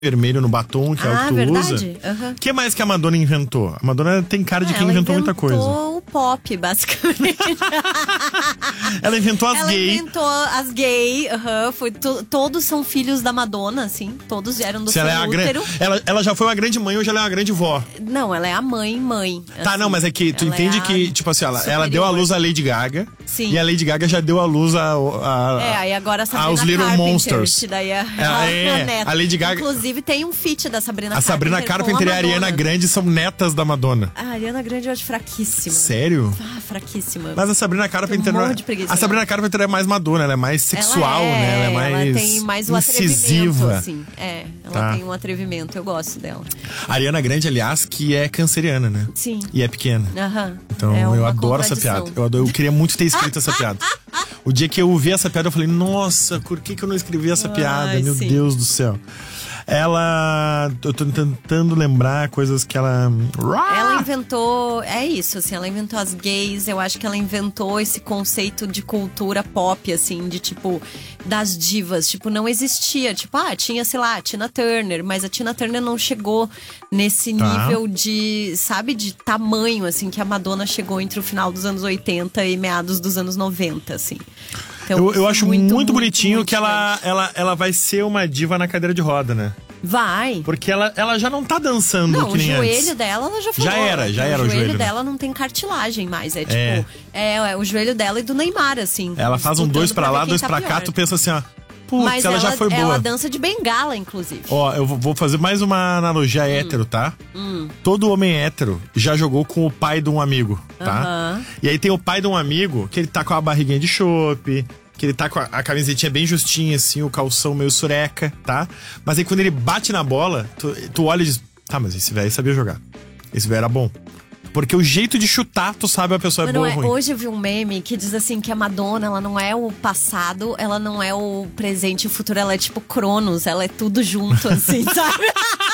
vermelho no batom, que é o que tu verdade. usa. Uhum. O que mais que a Madonna inventou? A Madonna tem cara de quem inventou muita coisa. Ela inventou o pop, basicamente. Ela inventou as Ela gay. inventou as gay, todos são filhos da Madonna, assim. Todos vieram do seu útero. Ela já foi uma grande mãe, hoje ela é uma grande vó. Não, ela é a mãe. Tá, assim. não, mas é que tu entende que, tipo assim, ela deu à luz a Lady Gaga. Sim. E a Lady Gaga já deu à luz aí agora a Sabrina aos Little Carpenter, Monsters. que daí a neta. A Lady Gaga. Inclusive tem um feat da Sabrina Carpenter. A Sabrina Carpenter e a Ariana Grande são netas da Madonna. A Ariana Grande eu acho fraquíssima. Sério? Fraquíssima. Mas a Sabrina Carpenter não é. A Sabrina Carpenter é mais Madonna, ela é mais sexual, né? Ela é mais. Ela tem mais o incisiva. atrevimento, assim. Ela tem um atrevimento, eu gosto dela. A Ariana Grande, aliás, que é canceriana, né? Sim. E é pequena. Então eu adoro essa piada. Eu queria muito ter escrito essa piada. O dia que eu vi essa piada, eu falei, nossa, por que eu não escrevi essa piada? Meu Deus do céu. Eu tô tentando lembrar coisas que ela inventou, ela inventou as gays, eu acho que ela inventou esse conceito de cultura pop, assim, de tipo, das divas, tipo, não existia, tipo, tinha, sei lá, a Tina Turner, mas a Tina Turner não chegou nesse nível de, sabe, de tamanho, assim, que a Madonna chegou entre o final dos anos 80 e meados dos anos 90, assim. Então, eu acho muito bonitinho que ela vai ser uma diva na cadeira de roda, né? Vai. Porque ela já não tá dançando que nem antes. O joelho dela, ela já falou. Já era o joelho dela não tem cartilagem mais. É tipo, o joelho dela e do Neymar, assim. Ela faz um 2 pra lá, 2 pra cá, tu pensa assim, ó. Putz, mas ela já foi boa. Ela dança de bengala, inclusive. Ó, eu vou fazer mais uma analogia hétero, tá? Todo homem hétero já jogou com o pai de um amigo, tá? E aí tem o pai de um amigo que ele tá com a barriguinha de chope, que ele tá com a camisetinha bem justinha, assim, o calção meio sureca, tá? Mas aí quando ele bate na bola, tu olha e diz, tá, mas esse velho sabia jogar. Esse velho era bom. Porque o jeito de chutar, tu sabe a pessoa é boa ou ruim. Hoje eu vi um meme que diz assim que a Madonna, ela não é o passado, ela não é o presente e o futuro, ela é tipo Cronos, ela é tudo junto, assim, sabe?